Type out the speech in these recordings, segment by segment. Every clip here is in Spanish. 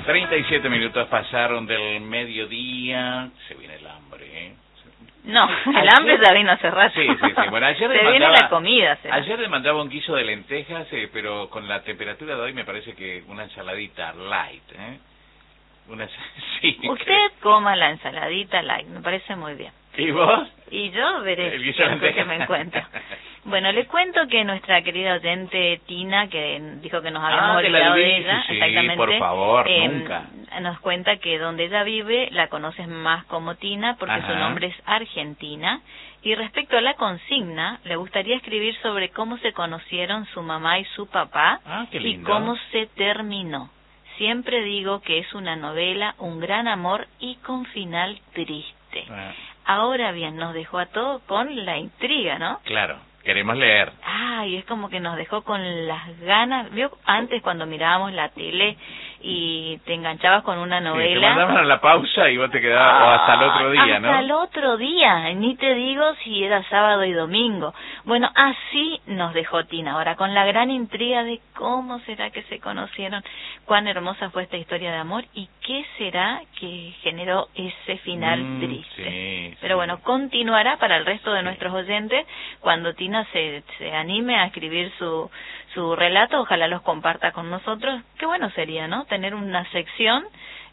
37 minutos pasaron del mediodía. Se viene el hambre, ¿eh? No, el hambre ya vino hace rato. Sí. Bueno, ayer se viene la comida. Ayer le mandaba un guiso de lentejas, pero con la temperatura de hoy me parece que una ensaladita light, ¿eh? Sí. Usted coma la ensaladita light, me parece muy bien. ¿Y vos? Y yo veré el guiso de lentejas que me encuentro. Bueno, le cuento que nuestra querida oyente Tina, que dijo que nos habíamos olvidado de ella, sí, exactamente, por favor, nunca. Nos cuenta que donde ella vive la conoces más como Tina porque su nombre es Argentina. Y respecto a la consigna, le gustaría escribir sobre cómo se conocieron su mamá y su papá y cómo se terminó. Siempre digo que es una novela, un gran amor y con final triste. Ahora bien, nos dejó a todos con la intriga, ¿no? Claro, queremos leer. Y es como que nos dejó con las ganas. ¿Vio antes cuando mirábamos la tele y te enganchabas con una novela? Sí, te mandaban a la pausa y vos te quedabas o hasta el otro día, ¿no? Hasta el otro día, ni te digo si era sábado y domingo. Bueno, así nos dejó Tina ahora, con la gran intriga de cómo será que se conocieron, cuán hermosa fue esta historia de amor y qué será que generó ese final triste. Sí. Pero bueno, continuará para el resto de nuestros oyentes cuando Tina se anime a escribir su relato, ojalá los comparta con nosotros. Qué bueno sería, ¿no? Tener una sección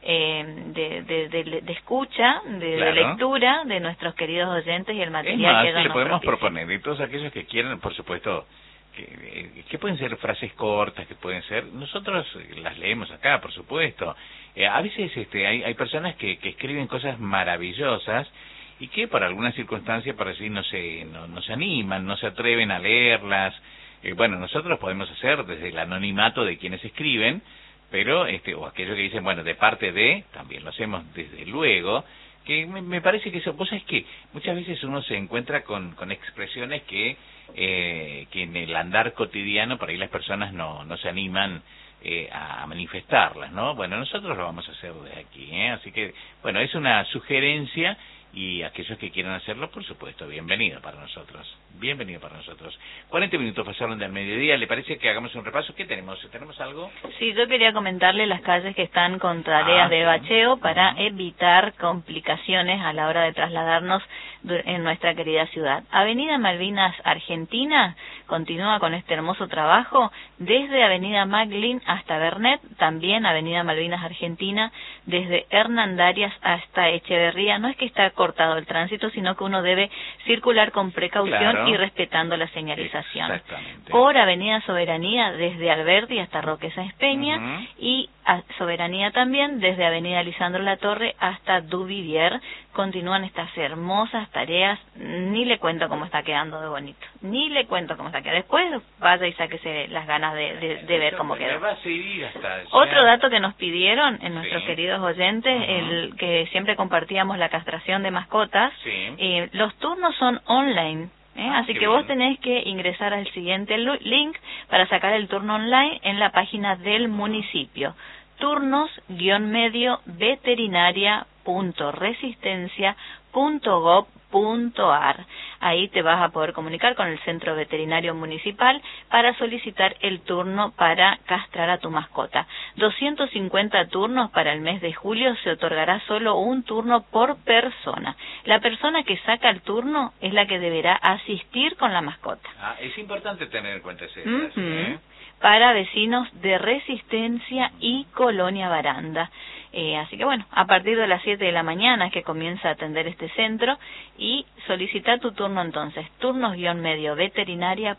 de escucha, de lectura de nuestros queridos oyentes y el material que ellos le nos podemos propician. proponer, y todos aquellos que quieran, por supuesto, que pueden ser frases cortas, que pueden ser, nosotros las leemos acá, por supuesto. A veces hay personas que escriben cosas maravillosas y que por alguna circunstancia por así no se animan, no se atreven a leerlas. Bueno, nosotros podemos hacer desde el anonimato de quienes escriben, pero o aquellos que dicen, bueno, de parte de, también lo hacemos desde luego, que me parece que eso, vos sabés que muchas veces uno se encuentra con expresiones que en el andar cotidiano por ahí las personas no se animan a manifestarlas, ¿no? Bueno, nosotros lo vamos a hacer desde aquí, así que, bueno, es una sugerencia. Y aquellos que quieran hacerlo, por supuesto, bienvenido para nosotros. 40 minutos pasaron del mediodía. ¿Le parece que hagamos un repaso? ¿Qué tenemos? ¿Tenemos algo? Sí, yo quería comentarle las calles que están con tareas de bacheo para evitar complicaciones a la hora de trasladarnos en nuestra querida ciudad. Avenida Malvinas Argentina continúa con este hermoso trabajo desde Avenida Maglin hasta Bernet, también Avenida Malvinas Argentina desde Hernandarias hasta Echeverría. No es que está cortado el tránsito, sino que uno debe circular con precaución y respetando la señalización. Exactamente. Por Avenida Soberanía desde Alberdi hasta Roque Sáenz Peña y a Soberanía también desde Avenida Lisandro Latorre hasta Duvivier. Continúan estas hermosas tareas. Ni le cuento cómo está quedando de bonito. Ni le cuento cómo está quedando. Después vaya y sáquese las ganas de ver cómo quedó. Otro dato que nos pidieron en nuestros queridos oyentes, el que siempre compartíamos la castración de mascotas, los turnos son online. Así que vos tenés que ingresar al siguiente link para sacar el turno online en la página del municipio. turnos-veterinaria.resistencia.gov.ar. Ahí te vas a poder comunicar con el Centro Veterinario Municipal para solicitar el turno para castrar a tu mascota. 250 turnos para el mes de julio, se otorgará solo un turno por persona. La persona que saca el turno es la que deberá asistir con la mascota. Es importante tener en cuenta ese detalle, para vecinos de Resistencia y Colonia Baranda. Así que bueno, a partir de las 7 de la mañana es que comienza a atender este centro y solicita tu turno entonces, turnos-veterinaria